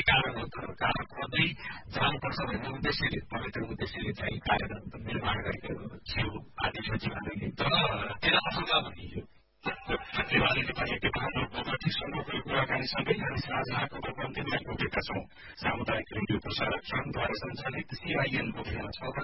कारण हो तर कारण खोज्दै जानुपर्छ भन्ने उद्देश्यले पवित्र उद्देश्यले चाहिँ कार्यक्रम निर्माण गरेको थियो आदि सचिवालयले तर त्यसलाई असफल भनियो सचिवालयले भनेको हाम्रो प्रगति समूहको कुराकानी सँगै हामी साझाको कन्टेन्टलाई उठेका छौं सामुदायिक रेडियो प्रसारक संघद्वारा सञ्चालित CIN को 6